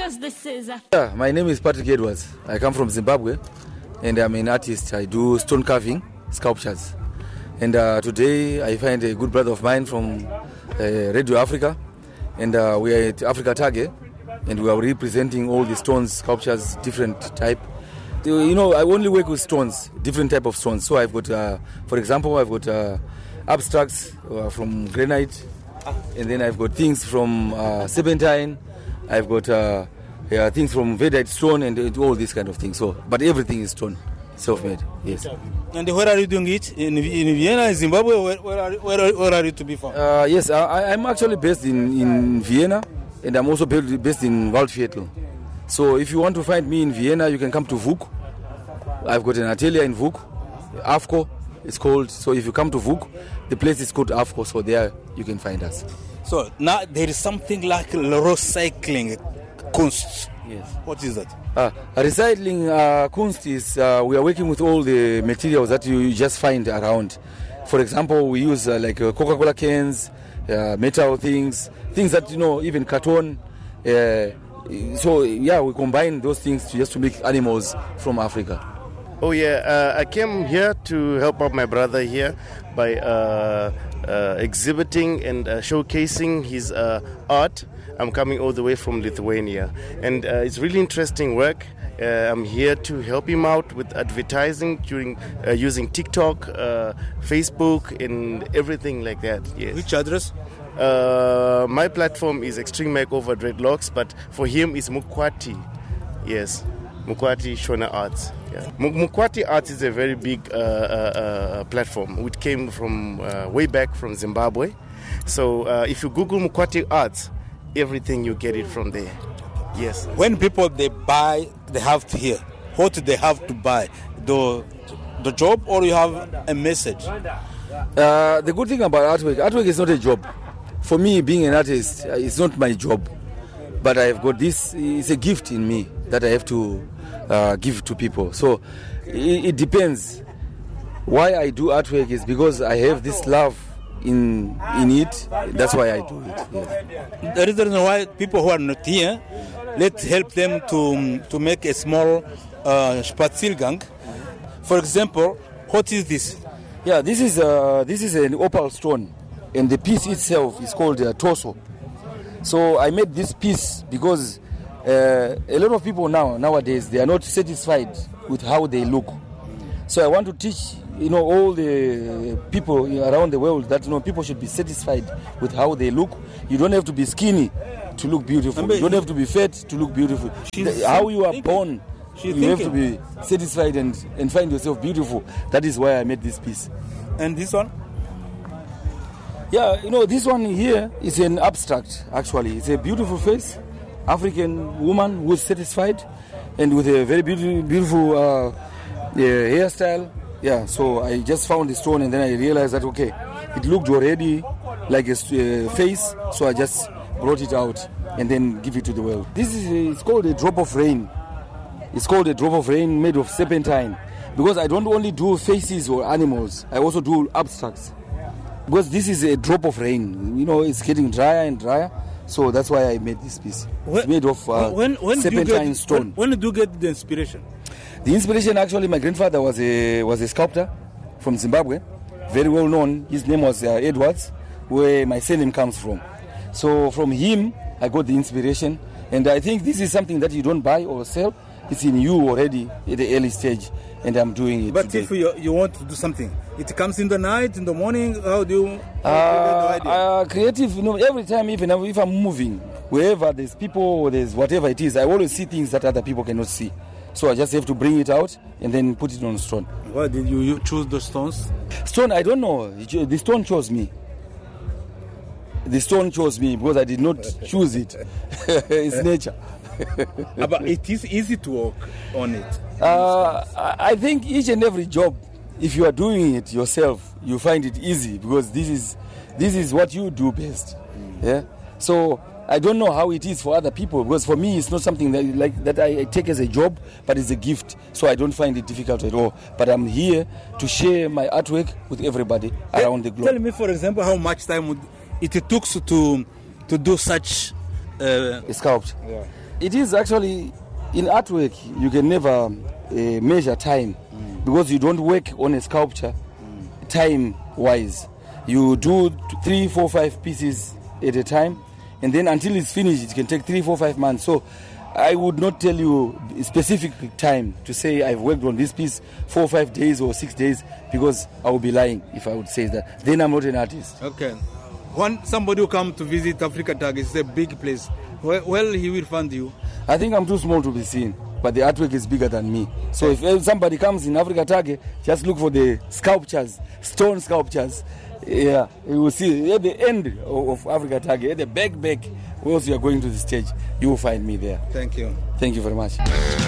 because this is My name is Patrick Edwards. I come from Zimbabwe and I'm an artist. I do stone carving, sculptures. And today I find a good brother of mine from Radio Africa, and we are at Africa Tage, and we are representing all the stones, sculptures, different type. You know, I only work with stones, different type of stones. So I've got, for example, I've got abstracts from granite, and then I've got things from serpentine. I've got things from Vedite stone and all these kind of things. So, but everything is stone, self-made. Yes. And where are you doing it? In Vienna, in Zimbabwe? Where are you to be from? Yes, I'm actually based in Vienna, and I'm also based in Waldviertel. So if you want to find me in Vienna, you can come to Vuk. I've got an atelier in Vuk, AFCO it's called. So if you come to Vuk, the place is called AFCO, so there you can find us. So now there is something like recycling kunst. Yes. What is that? Recycling kunst is we are working with all the materials that you just find around. For example, we use like Coca-Cola cans, metal things that, you know, even carton. So yeah, we combine those things to make animals from Africa. Oh yeah, I came here to help out my brother here by exhibiting and showcasing his art. I'm coming all the way from Lithuania, and it's really interesting work. I'm here to help him out with advertising during using TikTok, Facebook, and everything like that. Yes. Which address? My platform is Extreme Makeover Dreadlocks, but for him it's Mukwati. Yes, Mukwati Shona Arts. Yeah. Mukwati Arts is a very big platform which came from way back from Zimbabwe. So if you Google Mukwati Arts, everything you get it from there. Yes. When people they buy, they have to hear. What do they have to buy? The job, or you have a message? The good thing about artwork is not a job. For me, being an artist, it's not my job. But I've got this, it's a gift in me that I have to give to people. So it depends. Why I do artwork is because I have this love in it. That's why I do it. Yes. The reason why people who are not here, let's help them to make a small Spaziergang. For example, what is this? Yeah, this is an opal stone, and the piece itself is called a torso. So I made this piece because a lot of people nowadays they are not satisfied with how they look. So I want to teach, you know, all the people around the world that, you know, people should be satisfied with how they look. You don't have to be skinny to look beautiful. You don't have to be fat to look beautiful. How you are born, you have to be satisfied and find yourself beautiful. That is why I made this piece. And this one? Yeah, you know, this one here is an abstract, actually. It's a beautiful face, African woman who is satisfied and with a very beautiful hairstyle. Yeah, so I just found the stone and then I realized that, okay, it looked already like a face, so I just brought it out and then give it to the world. This is, it's called a drop of rain. It's called a drop of rain made of serpentine. Because I don't only do faces or animals, I also do abstracts. Because this is a drop of rain, you know, it's getting drier and drier, so that's why I made this piece. It's made of serpentine stone. When did you get the inspiration? The inspiration, actually, my grandfather was a sculptor from Zimbabwe, very well known. His name was Edwards, where my surname comes from. So from him, I got the inspiration, and I think this is something that you don't buy or sell. It's in you already at the early stage, and I'm doing it. But today. if you want to do something, it comes in the night, in the morning. How do you? Creative, you know, every time, even if I'm moving, wherever there's people or there's whatever it is, I always see things that other people cannot see. So I just have to bring it out and then put it on stone. Why did you choose the stones? Stone, I don't know. The stone chose me. The stone chose me because I did not choose it. It's nature. But it is easy to work on it. I think each and every job, if you are doing it yourself, you find it easy because this is what you do best. Yeah. So I don't know how it is for other people because for me it's not something that I take as a job, but it's a gift. So I don't find it difficult at all. But I'm here to share my artwork with everybody around the globe. Tell me, for example, how much time it took to do such a sculpture. Yeah. it is actually, in artwork, you can never measure time because you don't work on a sculpture time-wise. You do 3, 4, 5 pieces at a time, and then until it's finished, it can take 3, 4, 5 months. So I would not tell you a specific time to say I've worked on this piece 4 or 5 days or 6 days, because I would be lying if I would say that. Then I'm not an artist. Okay. When somebody who come to visit Africa Tag, it's a big place. Well, he will find you. I think I'm too small to be seen, but the artwork is bigger than me. So if somebody comes in Africa Tag, just look for the sculptures, stone sculptures. Yeah, you will see at the end of Africa Tag, at the back, once you are going to the stage, you will find me there. Thank you. Thank you very much.